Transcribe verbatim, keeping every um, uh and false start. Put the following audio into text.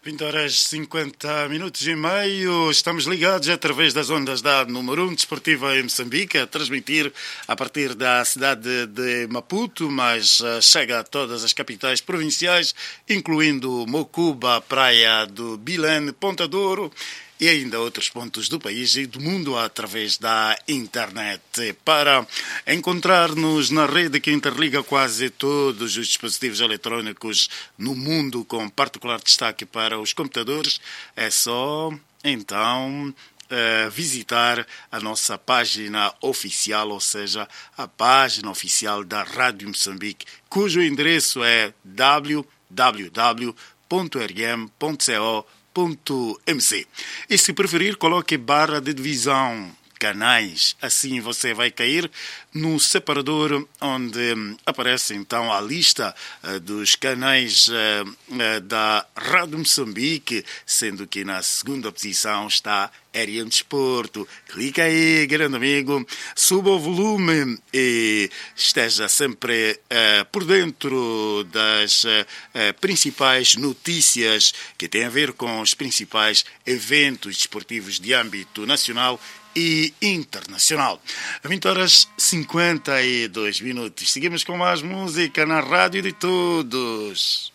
vinte horas e cinquenta minutos e meio, estamos ligados através das ondas da número um Desportiva em Moçambique, a transmitir a partir da cidade de Maputo, mas uh, chega a todas as capitais provinciais, incluindo Mocuba, Praia do Bilene, Ponta Douro e ainda outros pontos do país e do mundo através da internet. Para encontrar-nos na rede que interliga quase todos os dispositivos eletrónicos no mundo, com particular destaque para os computadores, é só, então, uh, visitar a nossa página oficial, ou seja, a página oficial da Rádio Moçambique, cujo endereço é w w w ponto r m ponto co ponto m c. E se preferir, coloque barra de divisão canais, assim você vai cair no separador onde hum, aparece então a lista uh, dos canais uh, uh, da Rádio Moçambique, sendo que na segunda posição está R M Desporto. Clica aí, grande amigo, suba o volume e esteja sempre uh, por dentro das uh, uh, principais notícias que têm a ver com os principais eventos desportivos de âmbito nacional e internacional. vinte horas e cinquenta e dois minutos. Seguimos com mais música na Rádio de Todos.